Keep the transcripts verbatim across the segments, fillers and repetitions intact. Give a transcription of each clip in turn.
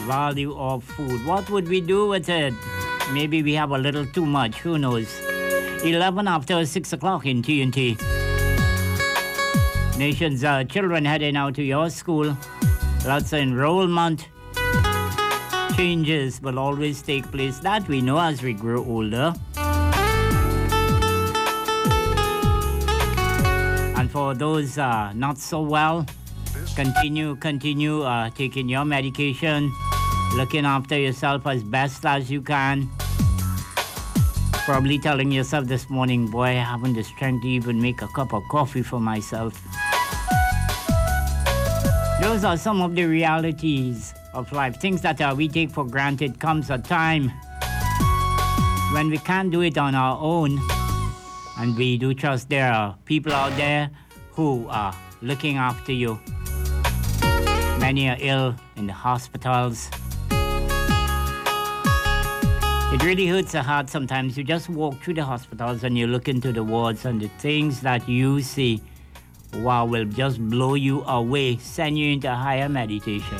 value of food. What would we do with it? Maybe we have a little too much. Who knows? eleven after six o'clock in T N T. Nation's uh, children heading out to your school. Lots of enrollment. Changes will always take place. That we know as we grow older. And for those uh, not so well, continue, continue uh, taking your medication, looking after yourself as best as you can. Probably telling yourself this morning, boy, I haven't the strength to even make a cup of coffee for myself. Those are some of the realities of life. Things that uh, we take for granted. Comes a time when we can't do it on our own. And we do trust there are people out there who are looking after you. Many are ill in the hospitals. It really hurts the heart sometimes. You just walk through the hospitals and you look into the wards and the things that you see, wow, will just blow you away, send you into higher meditation.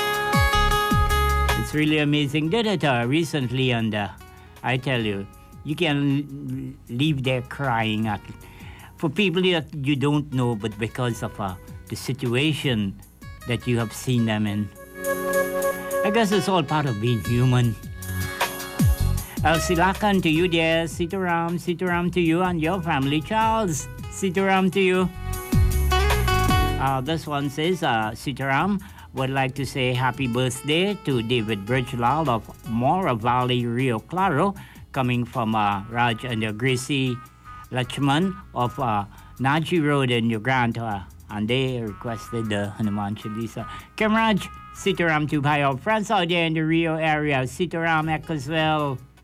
It's really amazing. Did it uh, recently, and uh, I tell you, you can leave there crying at, for people that you don't know, but because of uh, the situation that you have seen them in. I guess it's all part of being human. El Silakan to you, dear. Sitaram, Sitaram to you and your family. Charles, Sitaram to you. Uh, this one says, uh, Sitaram would like to say happy birthday to David Birchlal of Mora Valley, Rio Claro, coming from uh, Raj and uh, Gracie Lachman of uh, Naji Road in Uganda. And they requested the Hanuman Chalisa. Kamraj, Sitaram to Bhayo. Friends out there in the Rio area. Sitaram, Ecclesville.